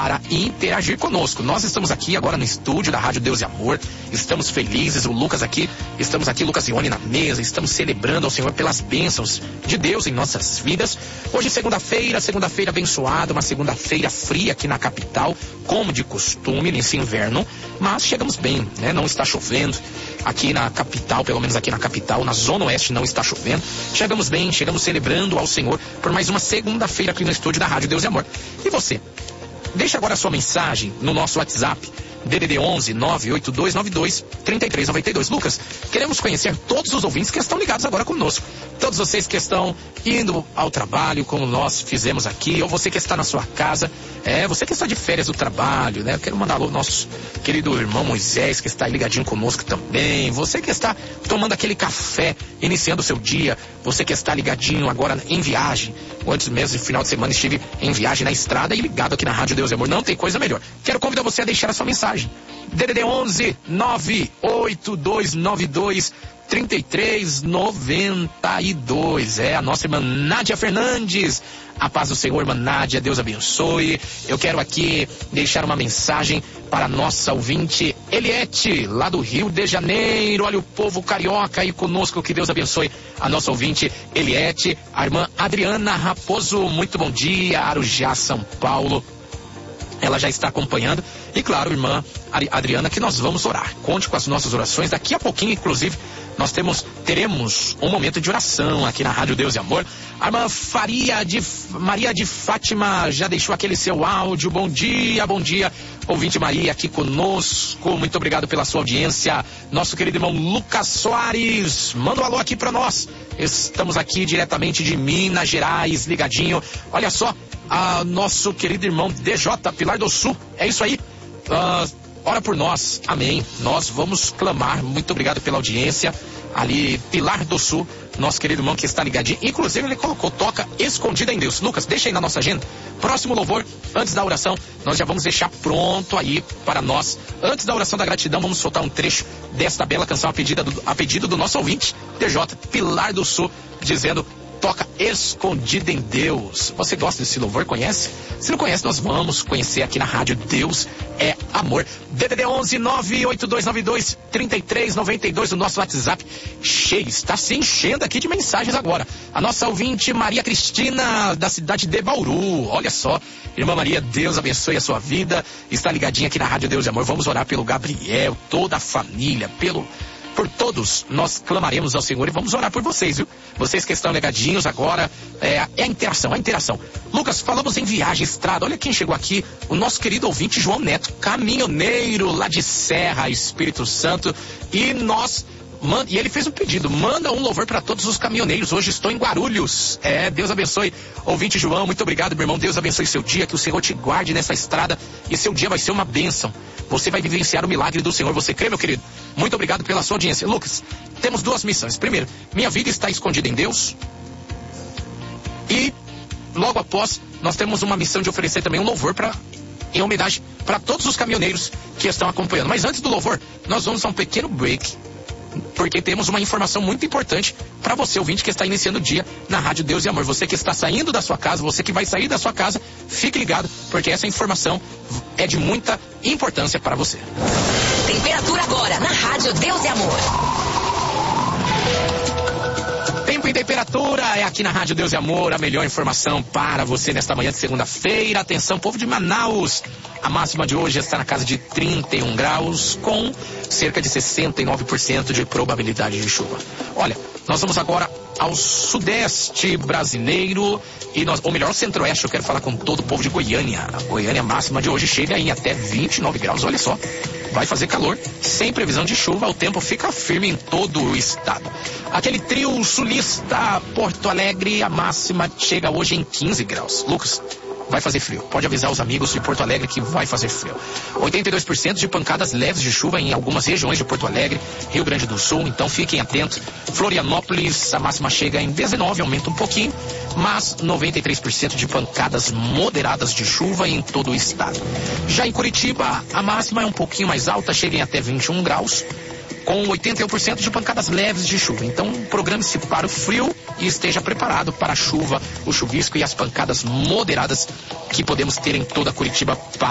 para interagir conosco. Nós estamos aqui agora no estúdio da Rádio Deus e Amor, estamos felizes, o Lucas aqui, estamos aqui, Lucas e Oni na mesa, estamos celebrando ao Senhor pelas bênçãos de Deus em nossas vidas. Hoje segunda-feira abençoada, uma segunda-feira fria aqui na capital, como de costume nesse inverno, mas chegamos bem, né? Não está chovendo aqui na capital, pelo menos aqui na capital, na zona oeste não está chovendo. Chegamos bem, chegamos celebrando ao Senhor por mais uma segunda-feira aqui no estúdio da Rádio Deus e Amor. E você? Deixa agora a sua mensagem no nosso WhatsApp, DDD 11 98292 3392. Lucas, queremos conhecer todos os ouvintes que estão ligados agora conosco. Todos vocês que estão indo ao trabalho, como nós fizemos aqui, ou você que está na sua casa, você que está de férias do trabalho, né? Eu quero mandar alô ao nosso querido irmão Moisés, que está aí ligadinho conosco também. Você que está tomando aquele café, iniciando o seu dia. Você que está ligadinho agora em viagem. Antes mesmo, no final de semana, estive em viagem na estrada e ligado aqui na Rádio Deus e Amor. Não tem coisa melhor. Quero convidar você a deixar a sua mensagem. DDD 11 98292 3392. É a nossa irmã Nádia Fernandes. A paz do Senhor, irmã Nádia, Deus abençoe. Eu quero aqui deixar uma mensagem para a nossa ouvinte Eliette, lá do Rio de Janeiro. Olha o povo carioca aí conosco, que Deus abençoe a nossa ouvinte Eliette. A irmã Adriana Raposo, muito bom dia, Arujá, São Paulo. Ela já está acompanhando. E claro, irmã Adriana, que nós vamos orar. Conte com as nossas orações. Daqui a pouquinho, inclusive, nós teremos um momento de oração aqui na Rádio Deus e Amor. A irmã Maria de Fátima já deixou aquele seu áudio. Bom dia, ouvinte Maria aqui conosco. Muito obrigado pela sua audiência. Nosso querido irmão Lucas Soares, manda um alô aqui para nós. Estamos aqui diretamente de Minas Gerais, ligadinho. Olha só, nosso querido irmão DJ Pilar do Sul. É isso aí. Ora por nós, amém. Nós vamos clamar. Muito obrigado pela audiência. Ali, Pilar do Sul, nosso querido irmão que está ligadinho. Inclusive, ele colocou toca escondida em Deus. Lucas, deixa aí na nossa agenda. Próximo louvor, antes da oração, nós já vamos deixar pronto aí para nós. Antes da oração da gratidão, vamos soltar um trecho desta bela canção a pedido do nosso ouvinte, DJ Pilar do Sul, dizendo: toca escondida em Deus. Você gosta desse louvor? Conhece? Se não conhece, nós vamos conhecer aqui na Rádio Deus é Amor. DDD 11 98292 3392, o nosso WhatsApp cheio, está se enchendo aqui de mensagens agora. A nossa ouvinte Maria Cristina, da cidade de Bauru. Olha só, irmã Maria, Deus abençoe a sua vida. Está ligadinha aqui na Rádio Deus e Amor. Vamos orar pelo Gabriel, toda a família, por todos nós clamaremos ao Senhor e vamos orar por vocês, viu? Vocês que estão ligadinhos agora, a interação. Lucas, falamos em viagem, estrada. Olha quem chegou aqui, o nosso querido ouvinte João Neto, caminhoneiro lá de Serra, Espírito Santo. E ele fez um pedido: manda um louvor para todos os caminhoneiros. Hoje estou em Guarulhos. Deus abençoe, ouvinte João, muito obrigado, meu irmão. Deus abençoe seu dia, que o Senhor te guarde nessa estrada e seu dia vai ser uma bênção. Você vai vivenciar o milagre do Senhor. Você crê, meu querido? Muito obrigado pela sua audiência. Lucas, temos duas missões. Primeiro, minha vida está escondida em Deus. E logo após, nós temos uma missão de oferecer também um louvor em homenagem para todos os caminhoneiros que estão acompanhando. Mas antes do louvor, nós vamos a um pequeno break, porque temos uma informação muito importante para você, ouvinte, que está iniciando o dia na Rádio Deus e Amor. Você que está saindo da sua casa, você que vai sair da sua casa, fique ligado, porque essa informação é de muita importância para você. Temperatura agora na Rádio Deus e Amor. Tempo e temperatura é aqui na Rádio Deus e Amor, a melhor informação para você nesta manhã de segunda-feira. Atenção, povo de Manaus. A máxima de hoje está na casa de 31 graus, com cerca de 69% de probabilidade de chuva. Olha, nós vamos agora ao sudeste brasileiro, ou melhor, centro-oeste. Eu quero falar com todo o povo de Goiânia. A Goiânia, máxima de hoje chega em até 29 graus, olha só. Vai fazer calor, sem previsão de chuva, o tempo fica firme em todo o estado. Aquele trio sulista, Porto Alegre, a máxima chega hoje em 15 graus. Lucas, vai fazer frio. Pode avisar os amigos de Porto Alegre que vai fazer frio. 82% de pancadas leves de chuva em algumas regiões de Porto Alegre, Rio Grande do Sul, então fiquem atentos. Florianópolis, a máxima chega em 19, aumenta um pouquinho, mas 93% de pancadas moderadas de chuva em todo o estado. Já em Curitiba, a máxima é um pouquinho mais alta, chega em até 21 graus, com 81% de pancadas leves de chuva. Então, programe-se para o frio e esteja preparado para a chuva, o chuvisco e as pancadas moderadas que podemos ter em toda Curitiba